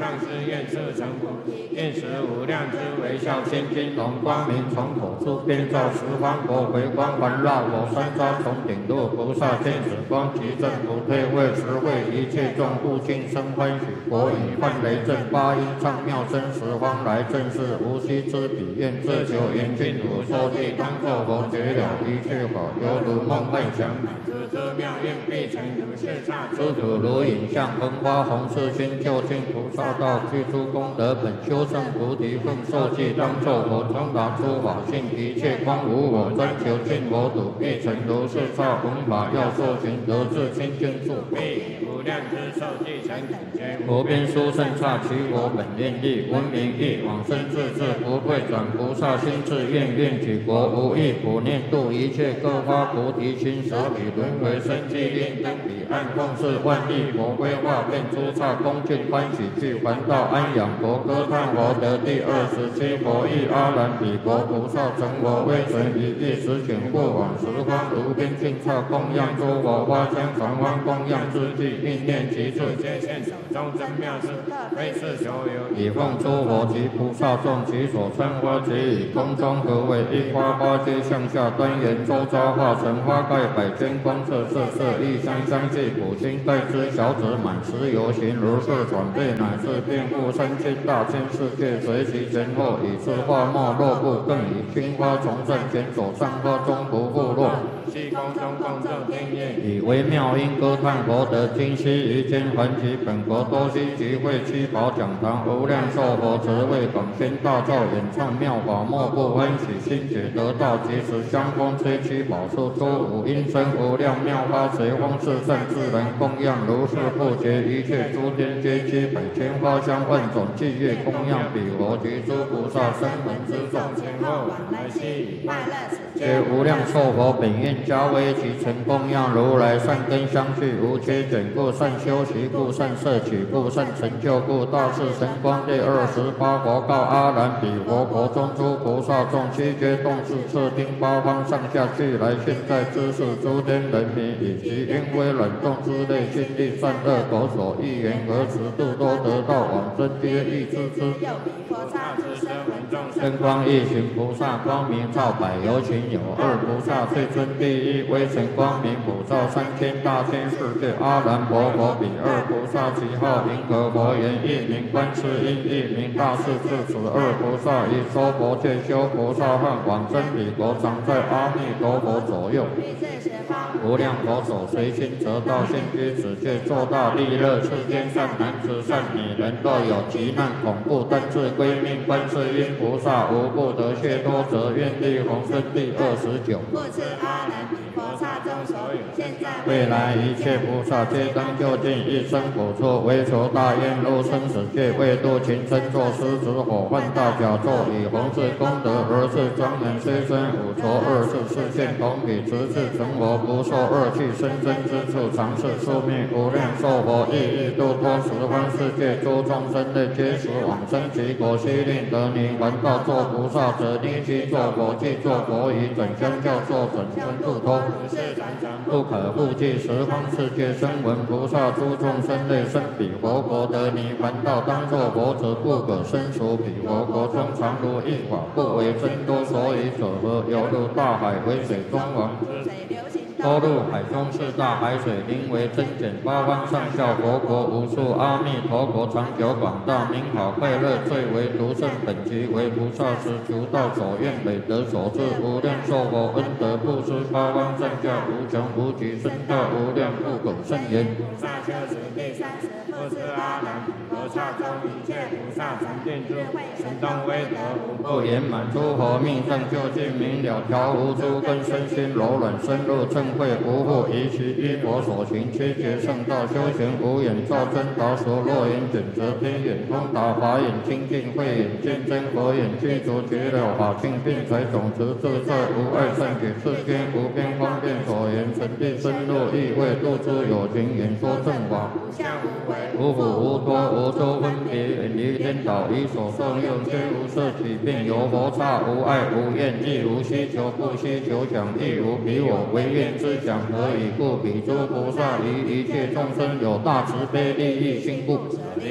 上师愿设成菩提，愿使无量之微笑千金龙光明从口出，遍照十方国回光环绕我三匝从顶落菩萨见此光，即正不退位实为一切众护尽生欢喜，国语梵雷震八音唱妙声十方来正是无息之彼愿自求严净土说地当作佛觉了一切法，犹如梦幻想之妙愿必成如是刹诸土如影像风花红世心究竟菩萨道具诸功德本修正菩提奉受记当作佛通达诸法性一切光无我专求尽我土必成如是刹弘法要受行得至清净处必无量之受记成等觉无边殊胜刹其我本愿力闻名义往生自治不退转菩萨心志愿愿举国无异普念度一切各发菩提心舍彼轮回生机令灯彼岸奉事万亿佛规划遍诸刹恭敬欢喜具还道安养佛歌叹佛得第27佛意阿难彼国菩萨成我威神一意实请过往十方无边尽刹供养诸佛花香常欢供养之际意念其处皆现手中真妙事非是所有以奉诸佛及菩萨众其所称花及以空中合为一花花皆向下端严周遭化成花盖百千光色色色异香香气普心待之小子满十游行如是转变乃至遍覆3000大千世界随其前后以是花末落布更以青花从正前手上花中不复落虚空中共振天乐以微妙音歌叹佛得今昔于间还其本国多悉集会七宝讲堂无量寿佛慈为广宣大造演唱妙法莫不欢喜心解得道即时相逢吹七宝树诸五音声无量妙法随风是圣自然供养如是不绝一切诸天皆七百千花香万种伎乐供养彼佛及诸菩萨声闻之众前后往来悉以快乐皆无量寿佛本愿加为其成供养如来善根相续无缺减故善修习故善摄取故善成就故大士神光第28佛告阿难彼佛国中诸菩萨众悉皆动是彻听八方上下俱来现在知识诸天人民以及因为冷冻之类心力善恶口所欲言而持度多得道往生皆欲知之菩萨之身闻众生光一行菩萨光明照百有情有二菩萨最尊第一微尘光明普照3000大千世界阿难佛佛彼二菩萨其号银河佛言一名观世音一名大势至此二菩萨以说佛戒修菩萨汉往生彼国常在阿弥陀佛左右无量佛手随心得道现居此界作大利乐世间善男子善女人若有急难恐怖但自归命观世音菩萨无不得解脱者愿力宏生第29不知阿难彼菩萨中所有现在未来一切菩萨皆当就近一生补处为求大愿入生死界为度情身作狮子火犯大甲座以弘治功德而是庄严虽身五浊24现同彼持次成佛不受恶趣生真之处常是宿命无量寿佛意欲度脱十方世界诸众生类皆时往生其国悉令得泥还道作菩萨者令其作佛即作佛以准相教作准生度脱不可复计十方世界声闻菩萨诸众生类生彼佛国得泥还道当作佛者不可生属彼佛国中常如一法不为真多所以者何犹如大海为水中王多入海中是大海水名为增减八方上下佛国无数阿弥陀国长久广大名好快乐最为独胜本集为菩萨时求道所愿累得所至无量寿佛恩德布施八方上下无穷无极深大无量不可胜言菩萨修持第30不知阿难菩萨中一切菩萨成电智慧神通威德无不圆满诸佛命正究竟明了调无诸根身心柔软深入正慧无复以其依佛所行切觉圣道修行无眼照真导所若眼准则天眼通达法眼清净慧眼见真佛眼具足觉了法性并财种子自在无碍善解世间无边方便所言神地深入意味度诸有情演说正法无相无为无苦无脱无周分别远离颠倒以所受用虽无色起并有佛刹无爱无怨亦无希求不希求想亦无彼我唯愿之想何以故彼诸菩萨于一切众生有大慈悲利益心故舍离一切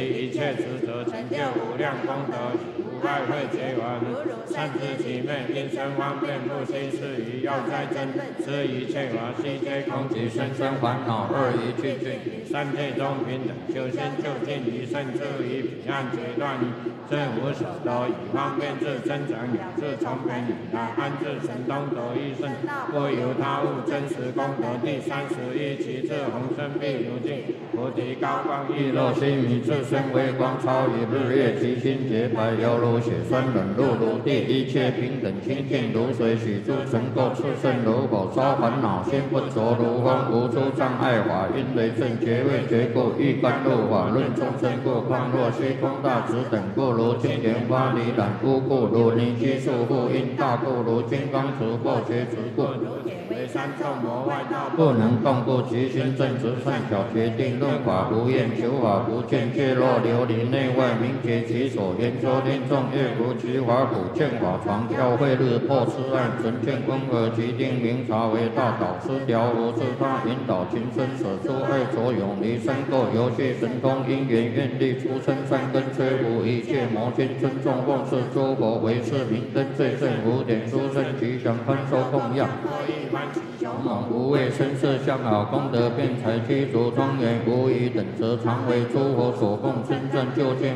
切职责，成就无量功德，无碍会结完。善知其昧，因生方便，不惜是于要哉真，知一切法悉皆空，即生生烦恼二一去尽，三界中平等，修心就近于胜处于彼岸决断于正无所得，以方便自增长养自从pen以来，安置神通得益胜，不由他物真实功德。第31，其智宏深譬如镜，菩提高光亦若星云，自身微光超于日月，其心洁白犹如血酸冷露如地，一切平等清净如水，许诸尘垢炽盛如火烧，烦恼心不着如风，无诸障碍法，因为正觉未觉故，欲甘露法论众生故，况若虚空大直等故，如金莲花离染污故，如泥居树故，因大故，如金刚持破觉执故，为三众魔外道不能动故，其心正直善巧决定，论法无厌，求法不见，却若琉璃内外，明觉其所，言说天众乐如其法普，见法常教慧日破痴暗，纯见光而其定明察为大导师，调无自他引导情深，舍诸爱着永离生垢，游戏神通因缘愿力出生善根，摧伏一切魔君，尊重奉事诸佛为是明灯，最胜无点殊胜吉祥宽收供养，勇猛无畏声色相好，功德辩才具足庄严，无疑等则常为诸佛所供，真正究竟